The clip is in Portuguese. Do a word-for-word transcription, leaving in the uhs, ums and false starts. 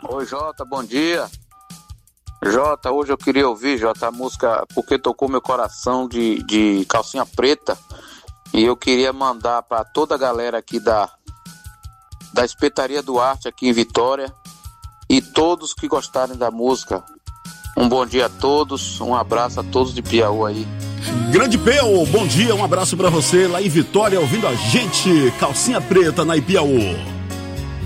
Oi, Jota, bom dia. Jota, hoje eu queria ouvir, Jota, a música Porque Tocou Meu Coração de, de Calcinha Preta. E eu queria mandar para toda a galera aqui da, da Espetaria Duarte aqui em Vitória e todos que gostarem da música. Um bom dia a todos, um abraço a todos de Piauí aí. Grande Peu, bom dia, um abraço para você lá em Vitória ouvindo a gente. Calcinha Preta na Ipiaú.